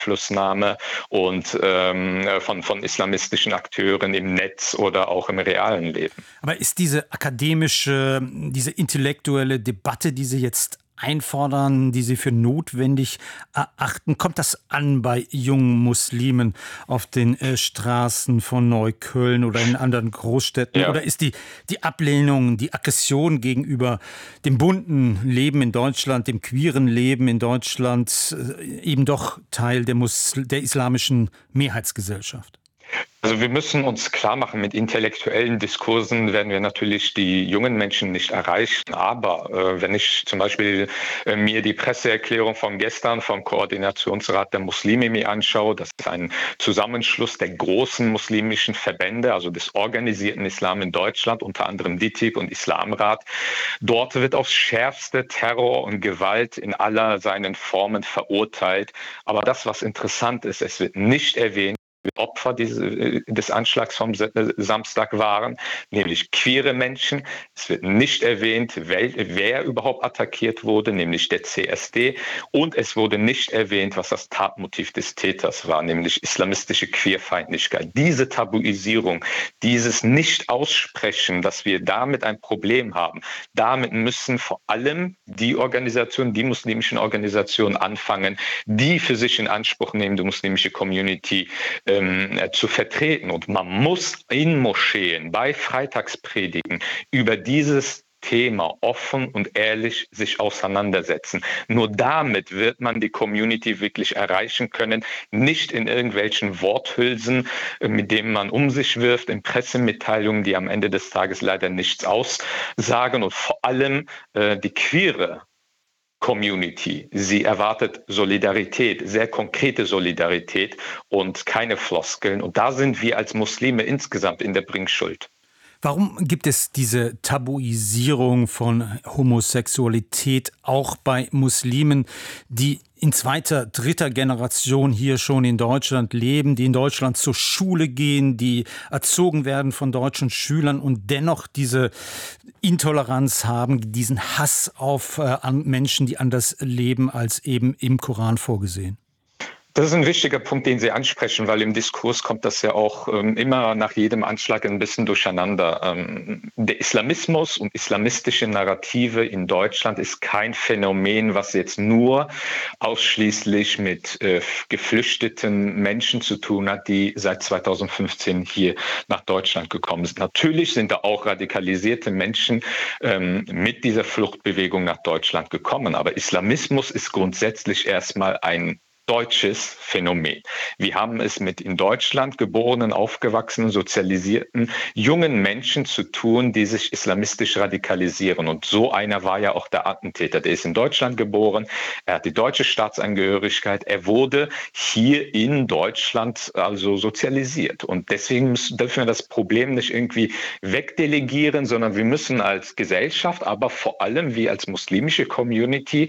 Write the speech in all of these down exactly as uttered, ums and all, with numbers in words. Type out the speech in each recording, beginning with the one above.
Einflussnahme und ähm, von, von islamistischen Akteuren im Netz oder auch im realen Leben. Aber ist diese akademische, diese intellektuelle Debatte, die Sie jetzt einfordern, die Sie für notwendig erachten, kommt das an bei jungen Muslimen auf den äh, Straßen von Neukölln oder in anderen Großstädten? Ja. Oder ist die, die Ablehnung, die Aggression gegenüber dem bunten Leben in Deutschland, dem queeren Leben in Deutschland äh, eben doch Teil der, Musl- der islamischen Mehrheitsgesellschaft? Also wir müssen uns klar machen, mit intellektuellen Diskursen werden wir natürlich die jungen Menschen nicht erreichen. Aber äh, wenn ich zum Beispiel äh, mir die Presseerklärung von gestern vom Koordinationsrat der Muslime mir anschaue, das ist ein Zusammenschluss der großen muslimischen Verbände, also des organisierten Islam in Deutschland, unter anderem D I T I B und Islamrat. Dort wird aufs Schärfste Terror und Gewalt in aller seinen Formen verurteilt. Aber das, was interessant ist, es wird nicht erwähnt, Opfer dieses, des Anschlags vom Samstag waren, nämlich queere Menschen. Es wird nicht erwähnt, wer, wer überhaupt attackiert wurde, nämlich der C S D. Und es wurde nicht erwähnt, was das Tatmotiv des Täters war, nämlich islamistische Queerfeindlichkeit. Diese Tabuisierung, dieses Nicht-Aussprechen, dass wir damit ein Problem haben, damit müssen vor allem die Organisationen, die muslimischen Organisationen anfangen, die für sich in Anspruch nehmen, die muslimische Community Ähm, zu vertreten. Und man muss in Moscheen bei Freitagspredigen über dieses Thema offen und ehrlich sich auseinandersetzen. Nur damit wird man die Community wirklich erreichen können, nicht in irgendwelchen Worthülsen, mit denen man um sich wirft, in Pressemitteilungen, die am Ende des Tages leider nichts aussagen und vor allem äh, die queere Community. Sie erwartet Solidarität, sehr konkrete Solidarität und keine Floskeln. Und da sind wir als Muslime insgesamt in der Bringschuld. Warum gibt es diese Tabuisierung von Homosexualität auch bei Muslimen, die in zweiter, dritter Generation hier schon in Deutschland leben, die in Deutschland zur Schule gehen, die erzogen werden von deutschen Schülern und dennoch diese Intoleranz haben, diesen Hass auf äh, an Menschen, die anders leben, als eben im Koran vorgesehen? Das ist ein wichtiger Punkt, den Sie ansprechen, weil im Diskurs kommt das ja auch ähm, immer nach jedem Anschlag ein bisschen durcheinander. Ähm, der Islamismus und islamistische Narrative in Deutschland ist kein Phänomen, was jetzt nur ausschließlich mit äh, geflüchteten Menschen zu tun hat, die seit zweitausendfünfzehn hier nach Deutschland gekommen sind. Natürlich sind da auch radikalisierte Menschen ähm, mit dieser Fluchtbewegung nach Deutschland gekommen, aber Islamismus ist grundsätzlich erstmal ein deutsches Phänomen. Wir haben es mit in Deutschland geborenen, aufgewachsenen, sozialisierten jungen Menschen zu tun, die sich islamistisch radikalisieren. Und so einer war ja auch der Attentäter. Der ist in Deutschland geboren, er hat die deutsche Staatsangehörigkeit, er wurde hier in Deutschland also sozialisiert. Und deswegen müssen, dürfen wir das Problem nicht irgendwie wegdelegieren, sondern wir müssen als Gesellschaft, aber vor allem wir als muslimische Community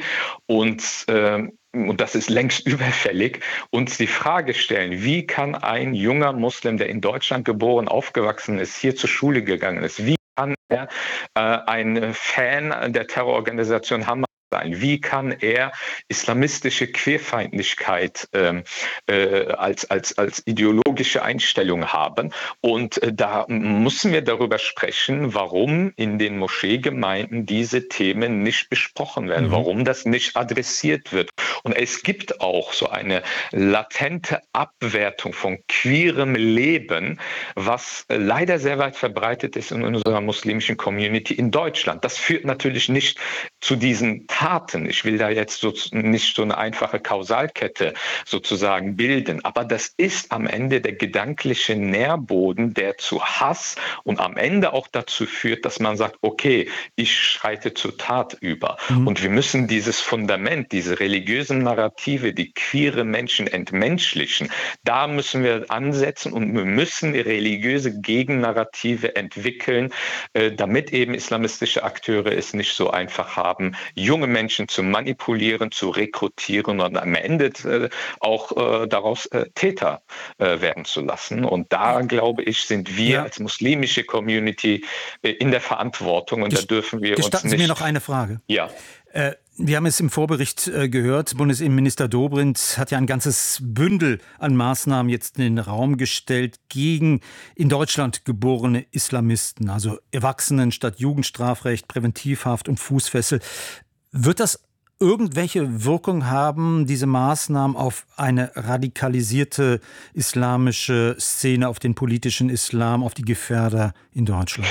uns äh, und das ist längst überfällig, uns die Frage stellen, wie kann ein junger Muslim, der in Deutschland geboren, aufgewachsen ist, hier zur Schule gegangen ist, wie kann er äh, ein Fan der Terrororganisation Hamas sein? Wie kann er islamistische Queerfeindlichkeit ähm, äh, als, als, als ideologische Einstellung haben? Und äh, da müssen wir darüber sprechen, warum in den Moscheegemeinden diese Themen nicht besprochen werden, mhm. warum das nicht adressiert wird. Und es gibt auch so eine latente Abwertung von queerem Leben, was äh, leider sehr weit verbreitet ist in unserer muslimischen Community in Deutschland. Das führt natürlich nicht zu diesen Taten. Ich will da jetzt so nicht so eine einfache Kausalkette sozusagen bilden, aber das ist am Ende der gedankliche Nährboden, der zu Hass und am Ende auch dazu führt, dass man sagt, okay, ich schreite zur Tat über. Mhm. Und wir müssen dieses Fundament, diese religiösen Narrative, die queere Menschen entmenschlichen, da müssen wir ansetzen und wir müssen religiöse Gegennarrative entwickeln, damit eben islamistische Akteure es nicht so einfach haben, junge Menschen zu manipulieren, zu rekrutieren und am Ende äh, auch äh, daraus äh, Täter äh, werden zu lassen. Und da, glaube ich, sind wir ja. als muslimische Community äh, in der Verantwortung und Gest- da dürfen wir Gestatten uns Sie nicht... mir noch eine Frage. Ja. Äh, wir haben es im Vorbericht äh, gehört, Bundesinnenminister Dobrindt hat ja ein ganzes Bündel an Maßnahmen jetzt in den Raum gestellt gegen in Deutschland geborene Islamisten, also Erwachsenen statt Jugendstrafrecht, Präventivhaft und Fußfessel. Wird das irgendwelche Wirkung haben, diese Maßnahmen auf eine radikalisierte islamische Szene, auf den politischen Islam, auf die Gefährder in Deutschland?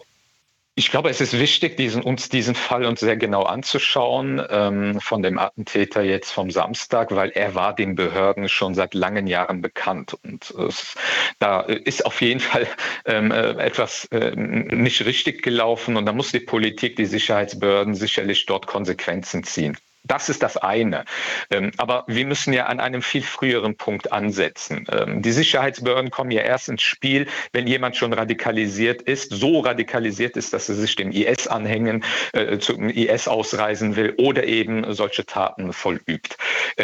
Ich glaube, es ist wichtig, diesen, uns diesen Fall uns sehr genau anzuschauen, ähm, von dem Attentäter jetzt vom Samstag, weil er war den Behörden schon seit langen Jahren bekannt. Und äh, da ist auf jeden Fall ähm, äh, etwas äh, nicht richtig gelaufen. Und da muss die Politik, die Sicherheitsbehörden sicherlich dort Konsequenzen ziehen. Das ist das eine. Aber wir müssen ja an einem viel früheren Punkt ansetzen. Die Sicherheitsbehörden kommen ja erst ins Spiel, wenn jemand schon radikalisiert ist, so radikalisiert ist, dass er sich dem I S anhängen, zum I S ausreisen will oder eben solche Taten vollübt.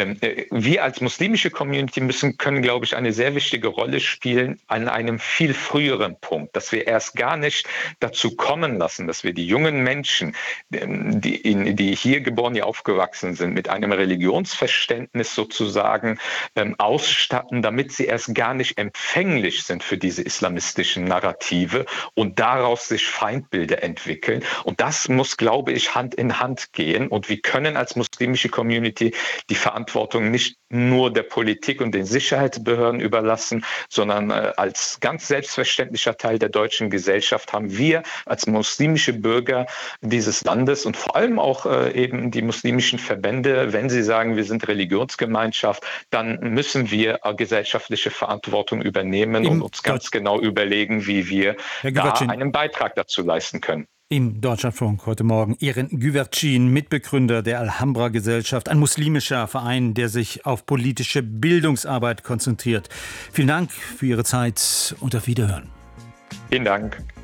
Wir als muslimische Community müssen, können, glaube ich, eine sehr wichtige Rolle spielen an einem viel früheren Punkt, dass wir erst gar nicht dazu kommen lassen, dass wir die jungen Menschen, die, in, die hier geboren, hier aufgewachsen sind, mit einem Religionsverständnis sozusagen ähm, ausstatten, damit sie erst gar nicht empfänglich sind für diese islamistischen Narrative und daraus sich Feindbilder entwickeln. Und das muss, glaube ich, Hand in Hand gehen. Und wir können als muslimische Community die Verantwortung nicht nur der Politik und den Sicherheitsbehörden überlassen, sondern äh, als ganz selbstverständlicher Teil der deutschen Gesellschaft haben wir als muslimische Bürger dieses Landes und vor allem auch äh, eben die muslimischen Verbände, wenn sie sagen, wir sind Religionsgemeinschaft, dann müssen wir gesellschaftliche Verantwortung übernehmen Im und uns ganz genau überlegen, wie wir da einen Beitrag dazu leisten können. Im Deutschlandfunk heute Morgen Eren Güvercin, Mitbegründer der Alhambra-Gesellschaft, ein muslimischer Verein, der sich auf politische Bildungsarbeit konzentriert. Vielen Dank für Ihre Zeit und auf Wiederhören. Vielen Dank.